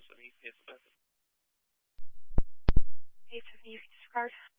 Stephanie, cancel message. Hey, Tiffany, you can discard.